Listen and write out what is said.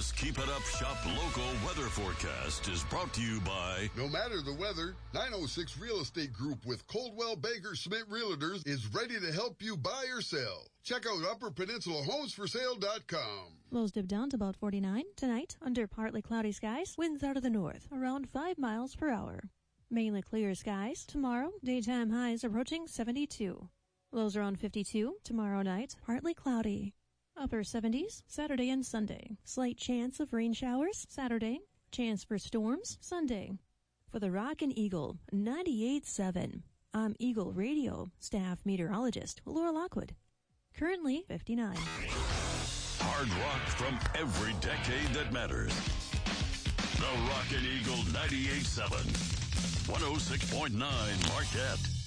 This Keep It Up Shop local weather forecast is brought to you by... No matter the weather, 906 Real Estate Group with Coldwell Banker Smith Realtors is ready to help you buy or sell. Check out UpperPeninsulaHomesForSale.com. Lows dip down to about 49 tonight under partly cloudy skies. Winds out of the north around 5 miles per hour. Mainly clear skies. Tomorrow, daytime highs approaching 72. Lows around 52. Tomorrow night, partly cloudy. Upper 70s, Saturday and Sunday. Slight chance of rain showers, Saturday. Chance for storms, Sunday. For the Rockin' Eagle, 98.7. I'm Eagle Radio staff meteorologist Laura Lockwood. Currently 59. Hard rock from every decade that matters. The Rockin' Eagle 98.7. 106.9 Marquette.